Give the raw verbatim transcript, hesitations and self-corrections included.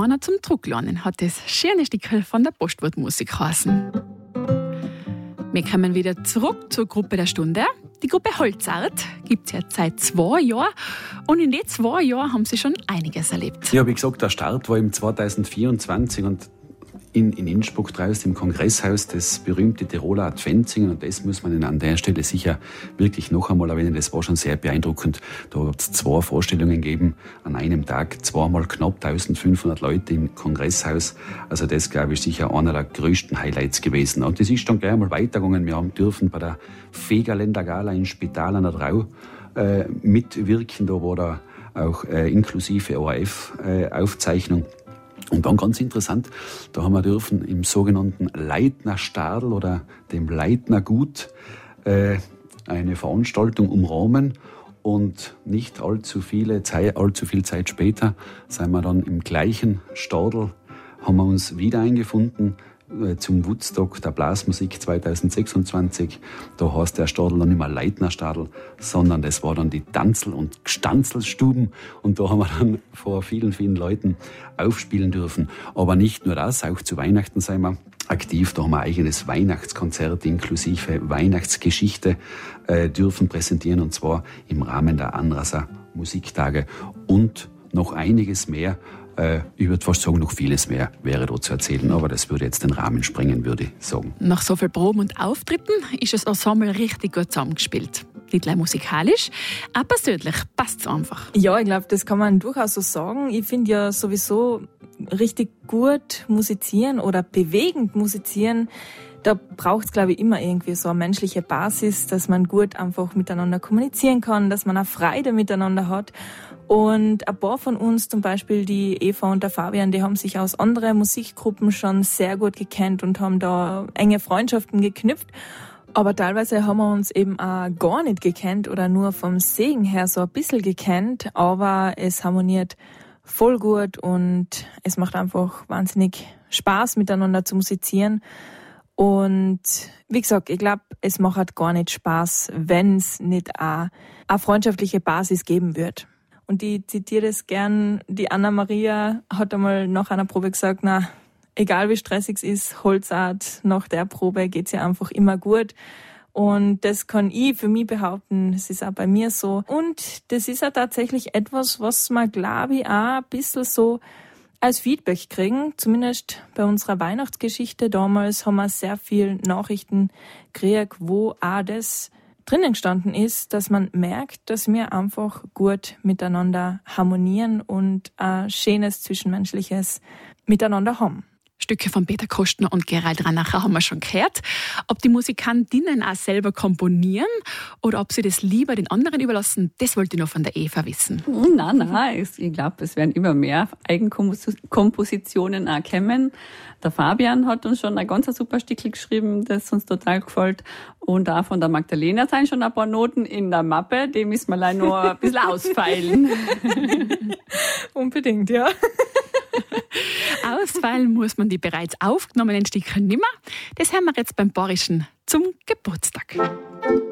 einer zum Drucklernen, hat das schöne Stückchen von der Postwurtmusik geheißen. Wir kommen wieder zurück zur Gruppe der Stunde. Die Gruppe Holzart gibt es jetzt seit zwei Jahren und in den zwei Jahren haben sie schon einiges erlebt. Ja, wie gesagt, der Start war im zweitausendvierundzwanzig und in, in Innsbruck draußen im Kongresshaus das berühmte Tiroler Adventsingen, und das muss man an der Stelle sicher wirklich noch einmal erwähnen, das war schon sehr beeindruckend. Da hat es zwei Vorstellungen gegeben an einem Tag, zweimal knapp eintausendfünfhundert Leute im Kongresshaus. Also das, glaube ich, sicher einer der größten Highlights gewesen. Und das ist dann gleich einmal weitergegangen. Wir haben dürfen bei der Fegerländer Gala in Spital an der Drau äh, mitwirken. Da war da auch äh, inklusive O R F-Aufzeichnung. Äh, Und dann ganz interessant, da haben wir dürfen im sogenannten Leitner Stadl oder dem Leitner Gut äh, eine Veranstaltung umrahmen. Und nicht allzu, viele Zeit, allzu viel Zeit später sind wir dann im gleichen Stadl, haben wir uns wieder eingefunden äh, zum Woodstock der Blasmusik zweitausendsechsundzwanzig. Da heißt der Stadl dann nicht mehr Leitner Stadl, sondern das war dann die Tanzel- und Gstanzelstuben. Und da haben wir dann vor vielen, vielen Leuten aufspielen dürfen. Aber nicht nur das, auch zu Weihnachten sind wir aktiv. Da haben wir ein eigenes Weihnachtskonzert inklusive Weihnachtsgeschichte äh, dürfen präsentieren, und zwar im Rahmen der Anrasser Musiktage. Und noch einiges mehr, äh, ich würde fast sagen, noch vieles mehr wäre da zu erzählen, aber das würde jetzt den Rahmen sprengen, würde ich sagen. Nach so viel Proben und Auftritten ist das Ensemble richtig gut zusammengespielt. Nicht nur musikalisch, auch persönlich passt es einfach. Ja, ich glaube, das kann man durchaus so sagen. Ich finde ja sowieso richtig gut musizieren oder bewegend musizieren, da braucht es, glaube ich, immer irgendwie so eine menschliche Basis, dass man gut einfach miteinander kommunizieren kann, dass man auch Freude miteinander hat. Und ein paar von uns, zum Beispiel die Eva und der Fabian, die haben sich aus anderen Musikgruppen schon sehr gut gekannt und haben da enge Freundschaften geknüpft. Aber teilweise haben wir uns eben auch gar nicht gekannt oder nur vom Singen her so ein bisschen gekannt. Aber es harmoniert voll gut und es macht einfach wahnsinnig Spaß, miteinander zu musizieren. Und wie gesagt, ich glaube, es macht gar nicht Spaß, wenn es nicht auch eine freundschaftliche Basis geben wird. Und ich zitiere das gern, die Anna-Maria hat einmal nach einer Probe gesagt, na, egal wie stressig es ist, Holzart, nach der Probe geht's ja einfach immer gut. Und das kann ich für mich behaupten, das ist auch bei mir so. Und das ist ja tatsächlich etwas, was wir, glaube ich, auch ein bisschen so als Feedback kriegen. Zumindest bei unserer Weihnachtsgeschichte damals haben wir sehr viele Nachrichten gekriegt, wo auch das drinnen gestanden ist, dass man merkt, dass wir einfach gut miteinander harmonieren und ein schönes Zwischenmenschliches miteinander haben. Stücke von Peter Kostner und Gerald Ranacher haben wir schon gehört. Ob die Musikantinnen auch selber komponieren oder ob sie das lieber den anderen überlassen, das wollte ich noch von der Eva wissen. Nein, nein, ich glaube, es werden immer mehr Eigenkompositionen auch kommen. Der Fabian hat uns schon ein ganz super Stückchen geschrieben, das uns total gefällt. Und auch von der Magdalena sind schon ein paar Noten in der Mappe, die müssen wir leider noch ein bisschen ausfeilen. Unbedingt, ja. Ausfallen muss man die bereits aufgenommenen Stücke nimmer. Das haben wir jetzt beim Bayerischen zum Geburtstag.